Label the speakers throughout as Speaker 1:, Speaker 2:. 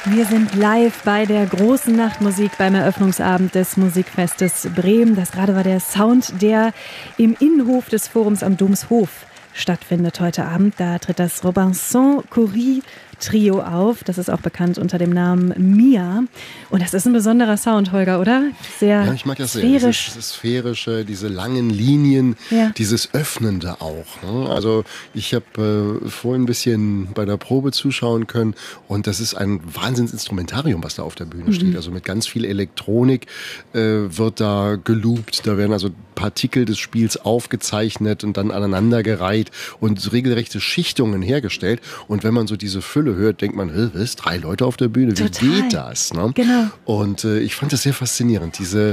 Speaker 1: Wir sind live bei der großen Nachtmusik beim Eröffnungsabend des Musikfestes Bremen. Das gerade war der Sound, der im Innenhof des Forums am Domshof stattfindet heute Abend. Da tritt das Robinson Cory Trio auf. Das ist auch bekannt unter dem Namen Mia. Und das ist ein besonderer Sound, Holger, oder? Sehr
Speaker 2: ja, ich mag das
Speaker 1: sphärisch.
Speaker 2: Sehr. Dieses Sphärische, diese langen Linien,
Speaker 1: ja.
Speaker 2: Dieses Öffnende auch. Ne? Also ich habe vorhin ein bisschen bei der Probe zuschauen können und das ist ein Wahnsinnsinstrumentarium, was da auf der Bühne steht. Also mit ganz viel Elektronik wird da geloopt. Da werden also Partikel des Spiels aufgezeichnet und dann aneinandergereiht und regelrechte Schichtungen hergestellt. Und wenn man so diese Fülle hört, denkt man, was, 3 Leute auf der Bühne, wie geht das? Ne?
Speaker 1: Genau.
Speaker 2: Und ich fand das sehr faszinierend, diese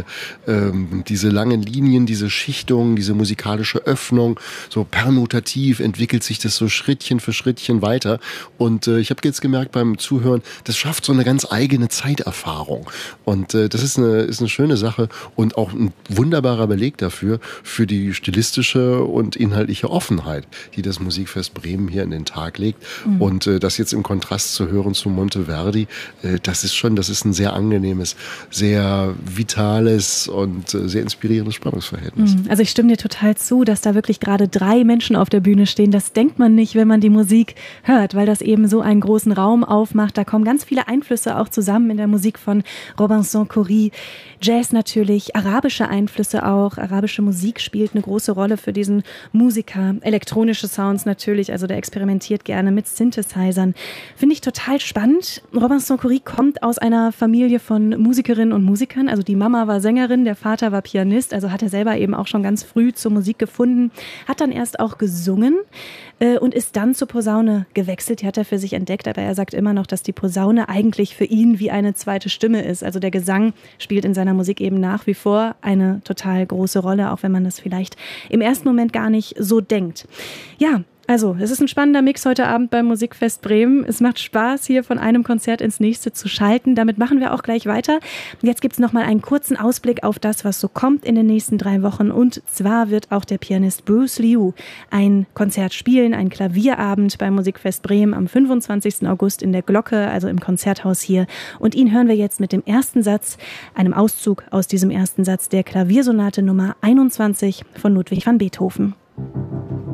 Speaker 2: langen Linien, diese Schichtungen, diese musikalische Öffnung, so permutativ entwickelt sich das so Schrittchen für Schrittchen weiter. Und ich habe jetzt gemerkt beim Zuhören, das schafft so eine ganz eigene Zeiterfahrung. Und das ist eine schöne Sache und auch ein wunderbarer Beleg dafür, für die stilistische und inhaltliche Offenheit, die das Musikfest Bremen hier in den Tag legt. Und das jetzt im Kontrast zu hören zu Monteverdi, das ist ein sehr angenehmes, sehr vitales und sehr inspirierendes Spannungsverhältnis.
Speaker 1: Also ich stimme dir total zu, dass da wirklich gerade 3 Menschen auf der Bühne stehen. Das denkt man nicht, wenn man die Musik hört, weil das eben so einen großen Raum aufmacht. Da kommen ganz viele Einflüsse auch zusammen in der Musik von Robinson Cory. Jazz natürlich, arabische Einflüsse auch. Arabische Musik spielt eine große Rolle für diesen Musiker. Elektronische Sounds natürlich, also der experimentiert gerne mit Synthesizern. Finde ich total spannend. Robinson Cory kommt aus einer Familie von Musikerinnen und Musikern. Also die Mama war Sängerin, der Vater war Pianist. Also hat er selber eben auch schon ganz früh zur Musik gefunden. Hat dann erst auch gesungen und ist dann zur Posaune gewechselt. Die hat er für sich entdeckt, aber er sagt immer noch, dass die Posaune eigentlich für ihn wie eine zweite Stimme ist. Also der Gesang spielt in seiner Musik eben nach wie vor eine total große Rolle, auch wenn man das vielleicht im ersten Moment gar nicht so denkt. Ja, also, es ist ein spannender Mix heute Abend beim Musikfest Bremen. Es macht Spaß, hier von einem Konzert ins nächste zu schalten. Damit machen wir auch gleich weiter. Jetzt gibt es nochmal einen kurzen Ausblick auf das, was so kommt in den nächsten 3 Wochen. Und zwar wird auch der Pianist Bruce Liu ein Konzert spielen, einen Klavierabend beim Musikfest Bremen am 25. August in der Glocke, also im Konzerthaus hier. Und ihn hören wir jetzt mit dem ersten Satz, einem Auszug aus diesem ersten Satz der Klaviersonate Nummer 21 von Ludwig van Beethoven.